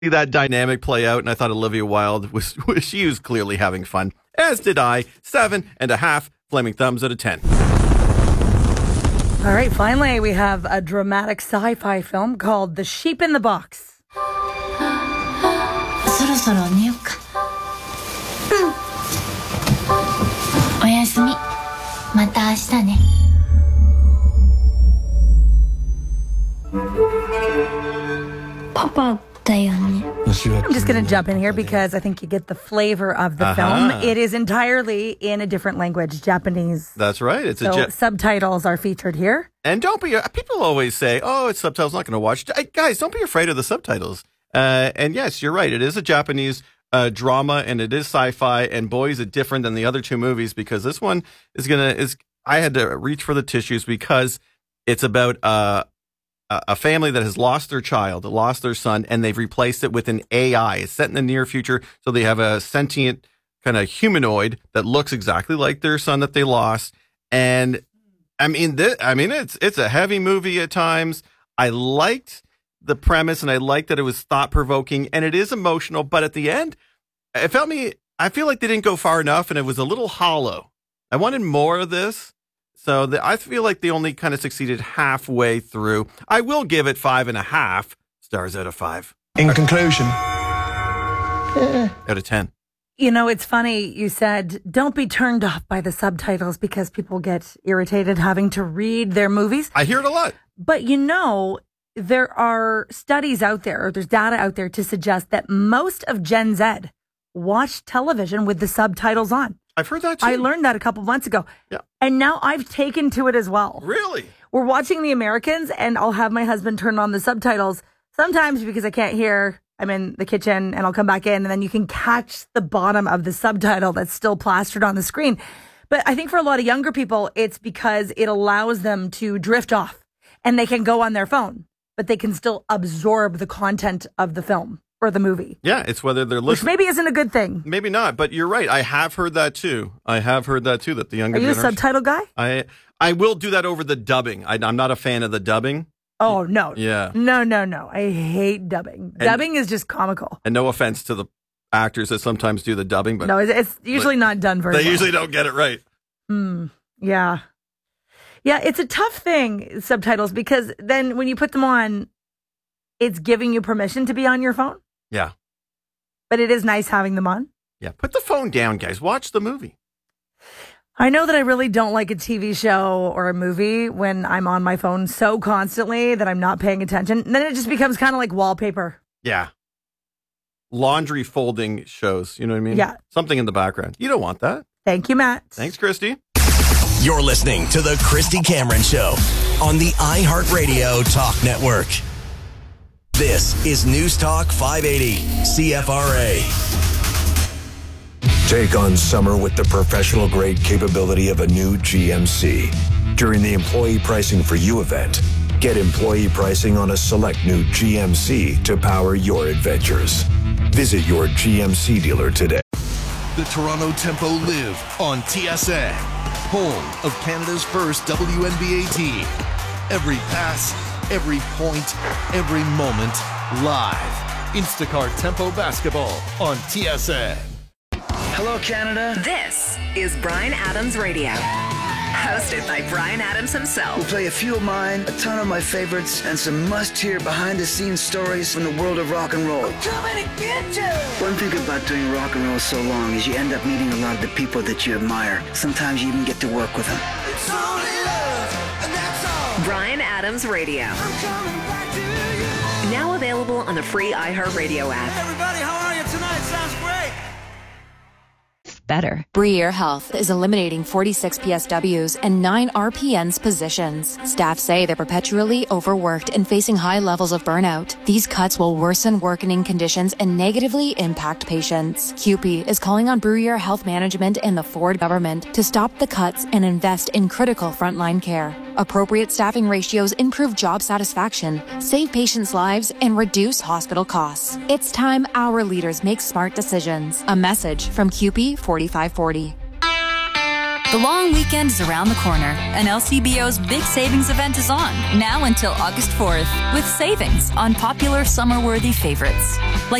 see that dynamic play out, and I thought Olivia Wilde was clearly having fun, as did I. 7.5 flaming thumbs out of 10. All right, finally, we have a dramatic sci-fi film called The Sheep in the Box. そろそろ寝ようか。おやすみ。また明日ね。パパだよね。 I'm just going to jump in here because I think you get the flavor of the film. It is entirely in a different language, Japanese. That's right. It's So subtitles are featured here. And don't be, people always say, oh, it's subtitles, not going to watch. Guys, don't be afraid of the subtitles. And yes, you're right. It is a Japanese drama, and it is sci-fi, and boy, is it different than the other two movies, because this one I had to reach for the tissues because it's about a family that has lost their child, lost their son, and they've replaced it with an AI. It's set in the near future, so they have a sentient kind of humanoid that looks exactly like their son that they lost. And it's a heavy movie at times. I liked the premise, and I liked that it was thought-provoking, and it is emotional, but at the end, I feel like they didn't go far enough, and it was a little hollow. I wanted more of this. So I feel like they only kind of succeeded halfway through. I will give it 5.5 stars out of 5. In conclusion, out of 10. You know, it's funny. You said, don't be turned off by the subtitles because people get irritated having to read their movies. I hear it a lot. But you know, there are studies out there, or there's data out there to suggest that most of Gen Z watch television with the subtitles on. I've heard that too. I learned that a couple months ago. Yeah. And now I've taken to it as well. Really? We're watching The Americans, and I'll have my husband turn on the subtitles sometimes because I can't hear. I'm in the kitchen, and I'll come back in, and then you can catch the bottom of the subtitle that's still plastered on the screen. But I think for a lot of younger people, it's because it allows them to drift off, and they can go on their phone, but they can still absorb the content of the film or the movie. Yeah, it's whether they're listening. Which maybe isn't a good thing. Maybe not, but you're right. I have heard that too. That the younger Are you generation. a subtitle guy? I will do that over the dubbing. I'm not a fan of the dubbing. Oh, no. Yeah. No. I hate dubbing. Dubbing is just comical. And no offense to the actors that sometimes do the dubbing, but no, it's usually not done very well. They usually don't get it right. Yeah. Yeah, it's a tough thing, subtitles, because then when you put them on, it's giving you permission to be on your phone. Yeah. But it is nice having them on. Yeah. Put the phone down, guys. Watch the movie. I know that I really don't like a TV show or a movie when I'm on my phone so constantly that I'm not paying attention. And then it just becomes kind of like wallpaper. Yeah. Laundry folding shows. You know what I mean? Yeah. Something in the background. You don't want that. Thank you, Matt. Thanks, Christy. You're listening to The Christy Cameron Show on the iHeartRadio Talk Network. This is News Talk 580 CFRA. Take on summer with the professional-grade capability of a new GMC. During the Employee Pricing for You event, get employee pricing on a select new GMC to power your adventures. Visit your GMC dealer today. The Toronto Tempo live on TSN, home of Canada's first WNBA team. Every pass, every point, every moment, live. Instacart Tempo Basketball on TSN. Hello, Canada. This is Bryan Adams Radio, hosted by Bryan Adams himself. We'll play a few of mine, a ton of my favorites, and some must-hear behind-the-scenes stories from the world of rock and roll. I'm coming to get you! One thing about doing rock and roll so long is you end up meeting a lot of the people that you admire. Sometimes you even get to work with them. It's only love, and that's all. Bryan Adams Radio. I'm coming back to you. Now available on the free iHeartRadio app. Hey everybody, how are you tonight? Sounds great. Better. Bruyere Health is eliminating 46 PSWs and 9 RPNs positions. Staff say they're perpetually overworked and facing high levels of burnout. These cuts will worsen working conditions and negatively impact patients. CUPE is calling on Bruyere Health Management and the Ford government to stop the cuts and invest in critical frontline care. Appropriate staffing ratios improve job satisfaction, save patients' lives, and reduce hospital costs. It's time our leaders make smart decisions. A message from CUPE 4540. The long weekend is around the corner, and LCBO's big savings event is on, now until August 4th, with savings on popular summer-worthy favorites like